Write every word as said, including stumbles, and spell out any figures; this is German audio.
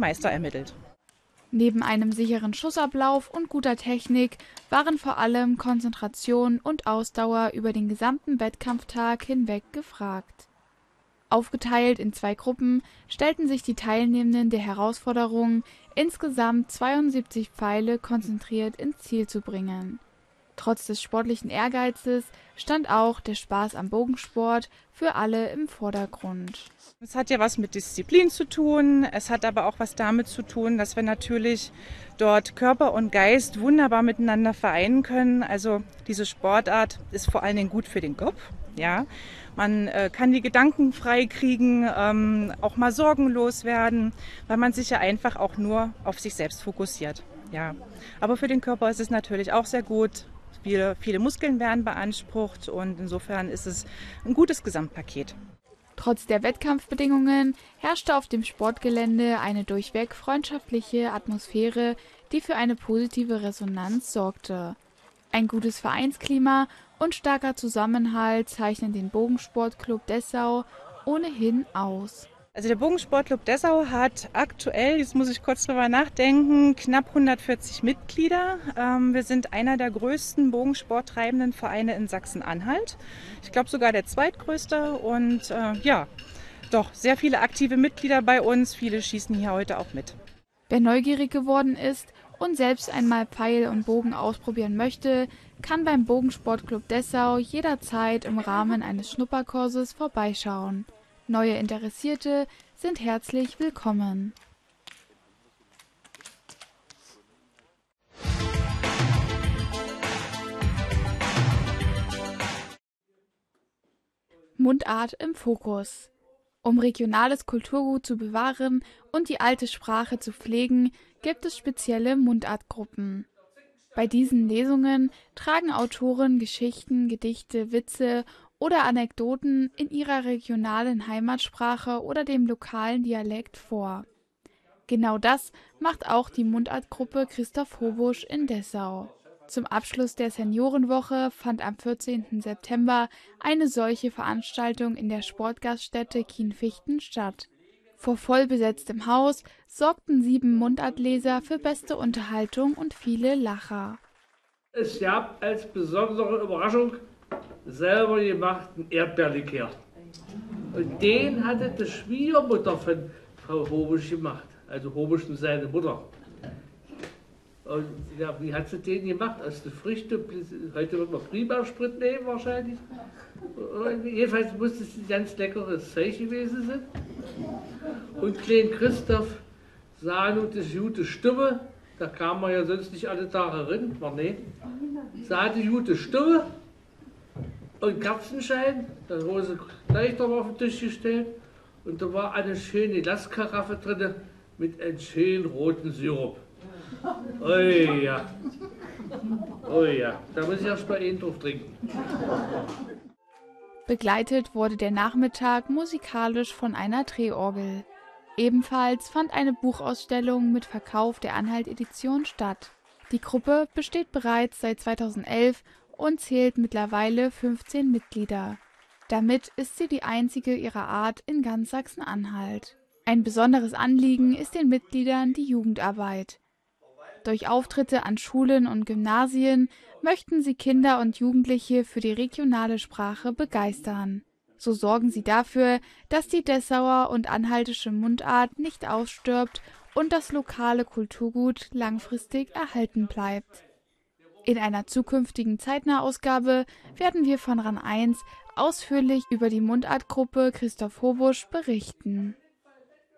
Meister ermittelt. Neben einem sicheren Schussablauf und guter Technik waren vor allem Konzentration und Ausdauer über den gesamten Wettkampftag hinweg gefragt. Aufgeteilt in zwei Gruppen stellten sich die Teilnehmenden der Herausforderung, insgesamt zweiundsiebzig Pfeile konzentriert ins Ziel zu bringen. Trotz des sportlichen Ehrgeizes stand auch der Spaß am Bogensport für alle im Vordergrund. Es hat ja was mit Disziplin zu tun, es hat aber auch was damit zu tun, dass wir natürlich dort Körper und Geist wunderbar miteinander vereinen können. Also diese Sportart ist vor allen Dingen gut für den Kopf. Ja, man äh, kann die Gedanken frei kriegen, ähm, auch mal sorgenlos werden, weil man sich ja einfach auch nur auf sich selbst fokussiert. Ja, aber für den Körper ist es natürlich auch sehr gut. Viele, viele Muskeln werden beansprucht und insofern ist es ein gutes Gesamtpaket. Trotz der Wettkampfbedingungen herrschte auf dem Sportgelände eine durchweg freundschaftliche Atmosphäre, die für eine positive Resonanz sorgte. Ein gutes Vereinsklima und starker Zusammenhalt zeichnen den Bogensportclub Dessau ohnehin aus. Also der Bogensportclub Dessau hat aktuell, jetzt muss ich kurz drüber nachdenken, knapp hundertvierzig Mitglieder. Ähm, wir sind einer der größten bogensporttreibenden Vereine in Sachsen-Anhalt. Ich glaube sogar der zweitgrößte und äh, ja, doch sehr viele aktive Mitglieder bei uns. Viele schießen hier heute auch mit. Wer neugierig geworden ist und selbst einmal Pfeil und Bogen ausprobieren möchte, kann beim Bogensportclub Dessau jederzeit im Rahmen eines Schnupperkurses vorbeischauen. Neue Interessierte sind herzlich willkommen. Mundart im Fokus. Um regionales Kulturgut zu bewahren und die alte Sprache zu pflegen, gibt es spezielle Mundartgruppen. Bei diesen Lesungen tragen Autoren Geschichten, Gedichte, Witze oder Anekdoten in ihrer regionalen Heimatsprache oder dem lokalen Dialekt vor. Genau das macht auch die Mundartgruppe Christoph Hobusch in Dessau. Zum Abschluss der Seniorenwoche fand am vierzehnten September eine solche Veranstaltung in der Sportgaststätte Kienfichten statt. Vor vollbesetztem Haus sorgten sieben Mundartleser für beste Unterhaltung und viele Lacher. Es gab als besondere Überraschung selber gemachten Erdbeerlikör. Und den hatte die Schwiegermutter von Frau Hobusch gemacht, also Hobusch und seine Mutter. Und ja, wie hat sie den gemacht? Aus der Früchte, heute wird man Prima-Sprit nehmen wahrscheinlich. Und jedenfalls muss es ein ganz leckeres Zeug gewesen sein. Und klein Christoph sah nun das gute Stimme, da kam man ja sonst nicht alle Tage rein, war nee. Sah die gute Stimme und Kerzenschein, da wurde sie gleich noch auf den Tisch gestellt und da war eine schöne Glaskaraffe drin mit einem schönen roten Sirup. Oh ja, oh ja, da muss ich erst mal einen drauf trinken. Begleitet wurde der Nachmittag musikalisch von einer Drehorgel. Ebenfalls fand eine Buchausstellung mit Verkauf der Anhalt-Edition statt. Die Gruppe besteht bereits seit zweitausendelf und zählt mittlerweile fünfzehn Mitglieder. Damit ist sie die einzige ihrer Art in ganz Sachsen-Anhalt. Ein besonderes Anliegen ist den Mitgliedern die Jugendarbeit. Durch Auftritte an Schulen und Gymnasien möchten sie Kinder und Jugendliche für die regionale Sprache begeistern. So sorgen sie dafür, dass die Dessauer und anhaltische Mundart nicht ausstirbt und das lokale Kulturgut langfristig erhalten bleibt. In einer zukünftigen Zeitnah-Ausgabe werden wir von RAN eins ausführlich über die Mundartgruppe Christoph Hobusch berichten.